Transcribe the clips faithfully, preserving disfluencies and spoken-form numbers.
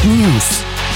News.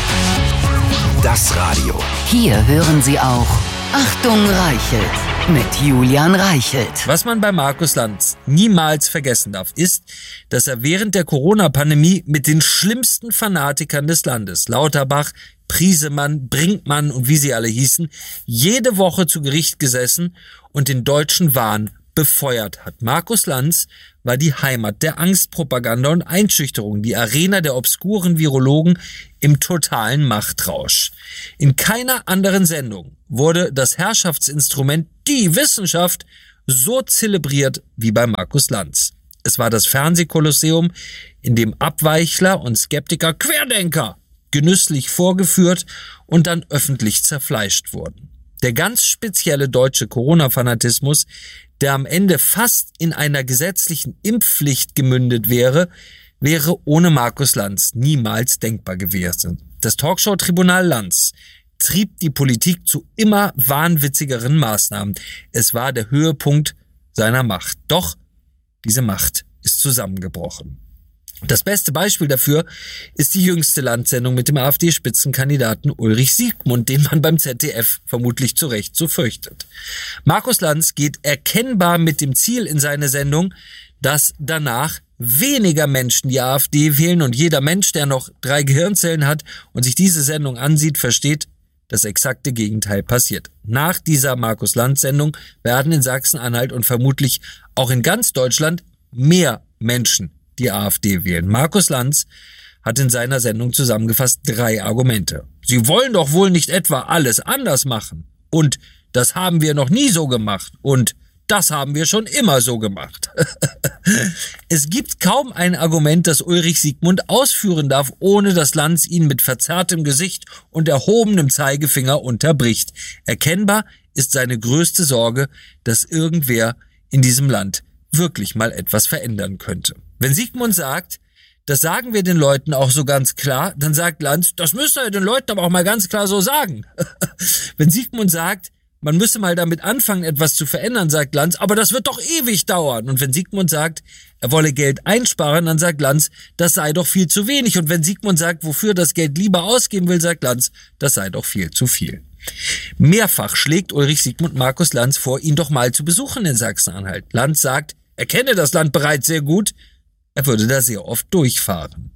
Das Radio. Hier hören Sie auch Achtung Reichelt mit Julian Reichelt. Was man bei Markus Lanz niemals vergessen darf, ist, dass er während der Corona-Pandemie mit den schlimmsten Fanatikern des Landes, Lauterbach, Priesemann, Brinkmann und wie sie alle hießen, jede Woche zu Gericht gesessen und den deutschen Wahn befeuert hat. Markus Lanz war die Heimat der Angstpropaganda und Einschüchterung, die Arena der obskuren Virologen im totalen Machtrausch. In keiner anderen Sendung wurde das Herrschaftsinstrument, die Wissenschaft, so zelebriert wie bei Markus Lanz. Es war das Fernsehkolosseum, in dem Abweichler und Skeptiker, Querdenker, genüsslich vorgeführt und dann öffentlich zerfleischt wurden. Der ganz spezielle deutsche Corona-Fanatismus, der am Ende fast in einer gesetzlichen Impfpflicht gemündet wäre, wäre ohne Markus Lanz niemals denkbar gewesen. Das Talkshow-Tribunal Lanz trieb die Politik zu immer wahnwitzigeren Maßnahmen. Es war der Höhepunkt seiner Macht. Doch diese Macht ist zusammengebrochen. Das beste Beispiel dafür ist die jüngste Lanz-Sendung mit dem AfD-Spitzenkandidaten Ulrich Siegmund, den man beim Z D F vermutlich zu Recht so fürchtet. Markus Lanz geht erkennbar mit dem Ziel in seine Sendung, dass danach weniger Menschen die AfD wählen, und jeder Mensch, der noch drei Gehirnzellen hat und sich diese Sendung ansieht, versteht, das exakte Gegenteil passiert. Nach dieser Markus Lanz-Sendung werden in Sachsen-Anhalt und vermutlich auch in ganz Deutschland mehr Menschen die AfD wählen. Markus Lanz hat in seiner Sendung zusammengefasst drei Argumente. Sie wollen doch wohl nicht etwa alles anders machen. Und das haben wir noch nie so gemacht. Und das haben wir schon immer so gemacht. Es gibt kaum ein Argument, das Ulrich Siegmund ausführen darf, ohne dass Lanz ihn mit verzerrtem Gesicht und erhobenem Zeigefinger unterbricht. Erkennbar ist seine größte Sorge, dass irgendwer in diesem Land wirklich mal etwas verändern könnte. Wenn Siegmund sagt, das sagen wir den Leuten auch so ganz klar, dann sagt Lanz, das müsst ihr den Leuten aber auch mal ganz klar so sagen. Wenn Siegmund sagt, man müsse mal damit anfangen, etwas zu verändern, sagt Lanz, aber das wird doch ewig dauern. Und wenn Siegmund sagt, er wolle Geld einsparen, dann sagt Lanz, das sei doch viel zu wenig. Und wenn Siegmund sagt, wofür das Geld lieber ausgeben will, sagt Lanz, das sei doch viel zu viel. Mehrfach schlägt Ulrich Siegmund Markus Lanz vor, ihn doch mal zu besuchen in Sachsen-Anhalt. Lanz sagt, er kenne das Land bereits sehr gut, er würde da sehr oft durchfahren.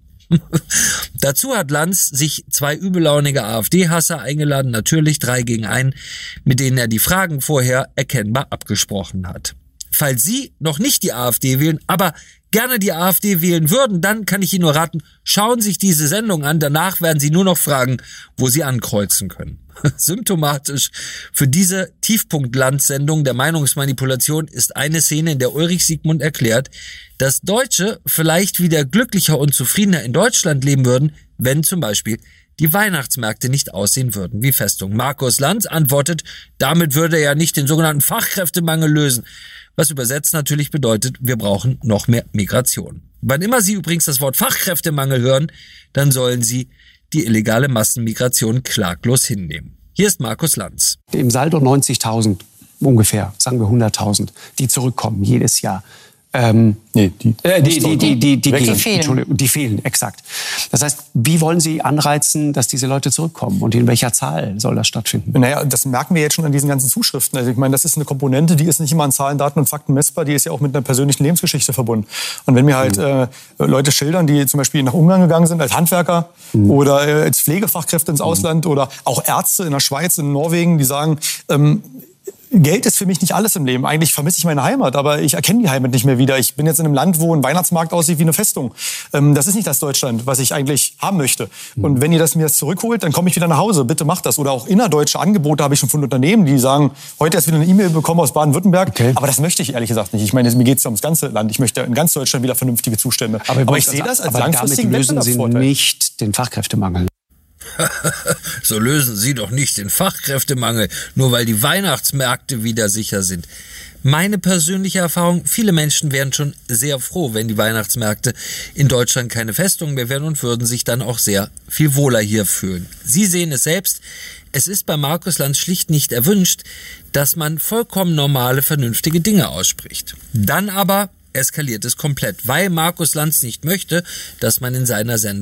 Dazu hat Lanz sich zwei übellaunige AfD-Hasser eingeladen, natürlich drei gegen einen, mit denen er die Fragen vorher erkennbar abgesprochen hat. Falls Sie noch nicht die AfD wählen, aber gerne die AfD wählen würden, dann kann ich Ihnen nur raten, schauen Sie sich diese Sendung an, danach werden Sie nur noch fragen, wo Sie ankreuzen können. Symptomatisch für diese Tiefpunkt-Lanz-Sendung der Meinungsmanipulation ist eine Szene, in der Ulrich Siegmund erklärt, dass Deutsche vielleicht wieder glücklicher und zufriedener in Deutschland leben würden, wenn zum Beispiel die Weihnachtsmärkte nicht aussehen würden wie Festung. Markus Lanz antwortet, damit würde er ja nicht den sogenannten Fachkräftemangel lösen. Was übersetzt natürlich bedeutet, wir brauchen noch mehr Migration. Wann immer Sie übrigens das Wort Fachkräftemangel hören, dann sollen Sie die illegale Massenmigration klaglos hinnehmen. Hier ist Markus Lanz. Im Saldo neunzigtausend ungefähr, sagen wir hunderttausend, die zurückkommen jedes Jahr. Ähm, nee, die, äh, die, die, die, die, die, die gehen. fehlen. Entschuldigung, die fehlen, exakt. Das heißt, wie wollen Sie anreizen, dass diese Leute zurückkommen? Und in welcher Zahl soll das stattfinden? Naja, das merken wir jetzt schon an diesen ganzen Zuschriften. Also ich meine, das ist eine Komponente, die ist nicht immer an Zahlen, Daten und Fakten messbar, die ist ja auch mit einer persönlichen Lebensgeschichte verbunden. Und wenn mir halt äh, Leute schildern, die zum Beispiel nach Ungarn gegangen sind als Handwerker mhm. oder äh, als Pflegefachkräfte ins Ausland mhm. oder auch Ärzte in der Schweiz, in Norwegen, die sagen, ähm, Geld ist für mich nicht alles im Leben. Eigentlich vermisse ich meine Heimat, aber ich erkenne die Heimat nicht mehr wieder. Ich bin jetzt in einem Land, wo ein Weihnachtsmarkt aussieht wie eine Festung. Ähm, das ist nicht das Deutschland, was ich eigentlich haben möchte. Und wenn ihr das mir jetzt zurückholt, dann komme ich wieder nach Hause. Bitte macht das. Oder auch innerdeutsche Angebote habe ich schon von Unternehmen, die sagen, heute erst wieder eine E-Mail bekommen aus Baden-Württemberg. Okay. Aber das möchte ich ehrlich gesagt nicht. Ich meine, mir geht es ja ums ganze Land. Ich möchte in ganz Deutschland wieder vernünftige Zustände. Aber, aber ich sehe das als langfristigen Wettbewerbsvorteil. Aber damit lösen Sie nicht den Fachkräftemangel. So lösen Sie doch nicht den Fachkräftemangel, nur weil die Weihnachtsmärkte wieder sicher sind. Meine persönliche Erfahrung, viele Menschen wären schon sehr froh, wenn die Weihnachtsmärkte in Deutschland keine Festung mehr wären und würden sich dann auch sehr viel wohler hier fühlen. Sie sehen es selbst, es ist bei Markus Lanz schlicht nicht erwünscht, dass man vollkommen normale, vernünftige Dinge ausspricht. Dann aber eskaliert es komplett, weil Markus Lanz nicht möchte, dass man in seiner Sendung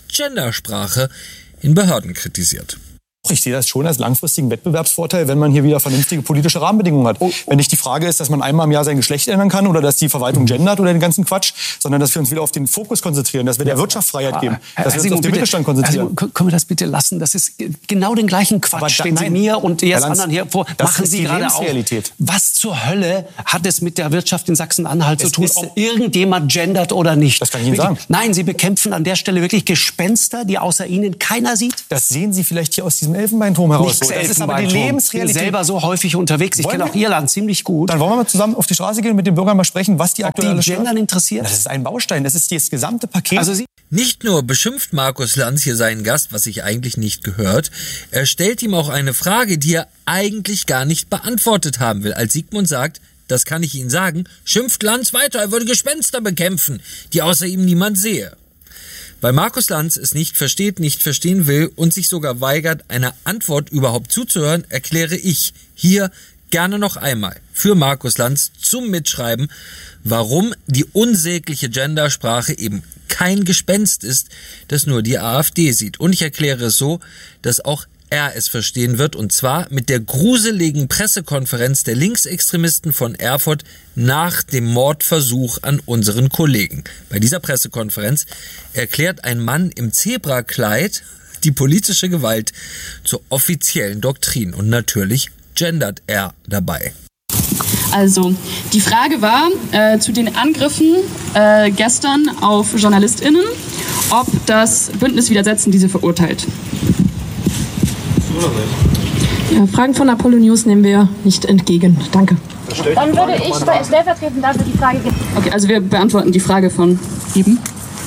Gendersprache in Behörden kritisiert. Ich sehe das schon als langfristigen Wettbewerbsvorteil, wenn man hier wieder vernünftige politische Rahmenbedingungen hat. Oh. Wenn nicht die Frage ist, dass man einmal im Jahr sein Geschlecht ändern kann oder dass die Verwaltung gendert oder den ganzen Quatsch, sondern dass wir uns wieder auf den Fokus konzentrieren, dass wir der Wirtschaft Freiheit geben, dass wir uns Simon, auf den bitte, Mittelstand konzentrieren. Also, können wir das bitte lassen? Das ist genau den gleichen Quatsch, da, den Sie nein, mir und jetzt Lanz, anderen hier vor. Das Machen ist Sie die gerade auch. Lebensrealität. Was zur Hölle hat es mit der Wirtschaft in Sachsen-Anhalt zu Es tun, ist- ob irgendjemand gendert oder nicht? Das kann ich Ihnen Wirklich? sagen. Nein, Sie bekämpfen an der Stelle wirklich Gespenster, die außer Ihnen keiner sieht. Das sehen Sie vielleicht hier aus diesem Elfenbeinturm heraus. Nichts So, das ist aber die Elfenbeinturm. Ich bin Lebensrealität. selber so häufig unterwegs. Ich Wollen kenne wir- auch Ihr Land ziemlich gut. Dann wollen wir mal zusammen auf die Straße gehen und mit den Bürgern mal sprechen, was die Ob aktuell die alles stört. Gendern interessiert? Das ist ein Baustein, das ist das gesamte Paket. Also Sie Nicht nur beschimpft Markus Lanz hier seinen Gast, was sich eigentlich nicht gehört, er stellt ihm auch eine Frage, die er eigentlich gar nicht beantwortet haben will. Als Sigmund sagt, das kann ich Ihnen sagen, schimpft Lanz weiter, er würde Gespenster bekämpfen, die außer ihm niemand sehe. Weil Markus Lanz es nicht versteht, nicht verstehen will und sich sogar weigert, einer Antwort überhaupt zuzuhören, erkläre ich hier gerne noch einmal für Markus Lanz zum Mitschreiben, warum die unsägliche Gendersprache eben kein Gespenst ist, das nur die AfD sieht. Und ich erkläre es so, dass auch er es verstehen wird, und zwar mit der gruseligen Pressekonferenz der Linksextremisten von Erfurt nach dem Mordversuch an unseren Kollegen. Bei dieser Pressekonferenz erklärt ein Mann im Zebrakleid die politische Gewalt zur offiziellen Doktrin und natürlich gendert er dabei. Also, die Frage war äh, zu den Angriffen äh, gestern auf JournalistInnen, ob das Bündnis Widersetzen diese verurteilt. Ja, Fragen von Apollo News nehmen wir nicht entgegen. Danke. Dann würde ich stellvertretend dafür die Frage geben. Okay, also wir beantworten die Frage von eben.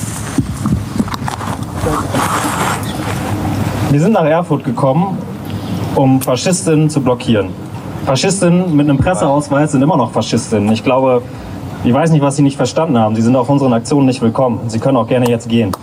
Wir sind nach Erfurt gekommen, um Faschistinnen zu blockieren. Faschistinnen mit einem Presseausweis sind immer noch Faschistinnen. Ich glaube, ich weiß nicht, was Sie nicht verstanden haben. Sie sind auf unseren Aktionen nicht willkommen. Sie können auch gerne jetzt gehen.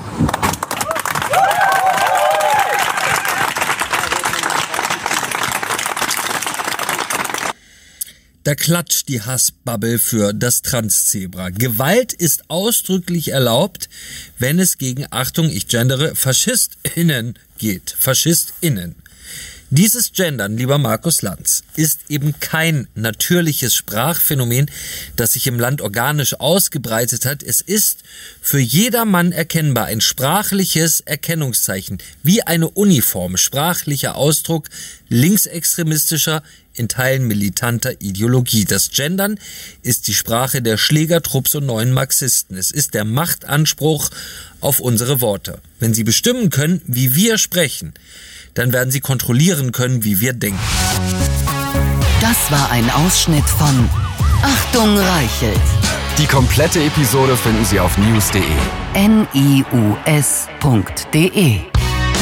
Da klatscht die Hassbubble für das Transzebra. Gewalt ist ausdrücklich erlaubt, wenn es gegen, Achtung, ich gendere, FaschistInnen geht. FaschistInnen. Dieses Gendern, lieber Markus Lanz, ist eben kein natürliches Sprachphänomen, das sich im Land organisch ausgebreitet hat. Es ist für jedermann erkennbar ein sprachliches Erkennungszeichen, wie eine Uniform, sprachlicher Ausdruck linksextremistischer, in Teilen militanter Ideologie. Das Gendern ist die Sprache der Schlägertrupps und neuen Marxisten. Es ist der Machtanspruch auf unsere Worte. Wenn sie bestimmen können, wie wir sprechen, dann werden sie kontrollieren können, wie wir denken. Das war ein Ausschnitt von Achtung Reichelt. Die komplette Episode finden Sie auf news punkt de. N I U S punkt de